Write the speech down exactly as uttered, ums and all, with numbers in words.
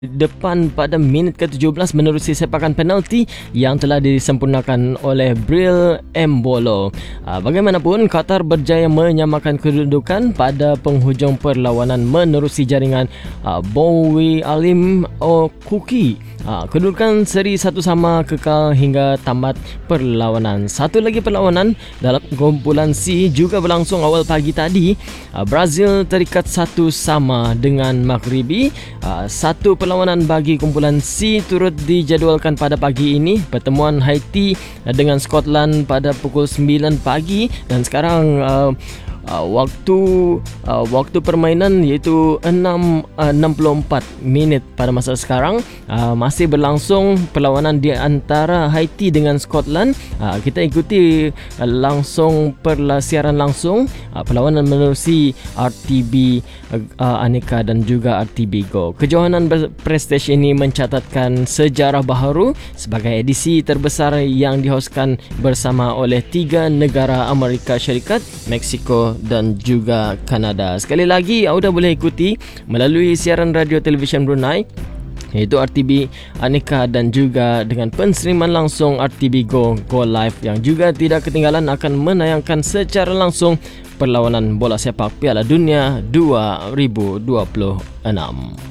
depan pada minit ke tujuh belas menerusi sepakan penalti yang telah disempurnakan oleh Bril Embolo. Bagaimanapun, Qatar berjaya menyamakan kedudukan pada penghujung perlawanan menerusi jaringan Bowie Alim Okuki. Kedudukan seri satu sama kekal hingga tamat perlawanan. Satu lagi perlawanan dalam kumpulan C juga berlangsung awal pagi tadi. Brazil terikat satu sama dengan Maghribi. Satu perlawanan bagi kumpulan C turut dijadualkan pada pagi ini. Pertemuan Haiti dengan Scotland pada pukul sembilan pagi, dan sekarang uh, Uh, waktu uh, waktu permainan iaitu enam puluh empat minit pada masa sekarang. Uh, masih berlangsung perlawanan di antara Haiti dengan Scotland. Uh, kita ikuti uh, langsung persiaran langsung uh, perlawanan menerusi R T B uh, uh, Aneka dan juga R T B Go. Kejohanan berprestasi ini mencatatkan sejarah baharu sebagai edisi terbesar yang dihoskan bersama oleh tiga negara Amerika Syarikat, Mexico dan juga Kanada. Sekali lagi, anda boleh ikuti melalui siaran radio televisyen Brunei iaitu R T B Aneka dan juga dengan penseriman langsung R T B Go Go Live, yang juga tidak ketinggalan akan menayangkan secara langsung perlawanan bola sepak Piala Dunia dua ribu dua puluh enam.